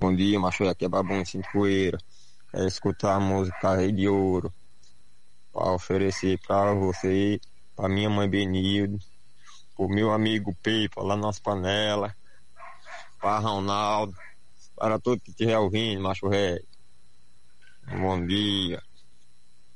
Bom dia, macho, aqui é Babão de Poeira. É escutar a música Rei de Ouro para oferecer para você, para minha mãe Benilde, pro meu amigo Pepa lá nas panelas, para Ronaldo, para todo que estiver ouvindo, macho, ré. Bom dia.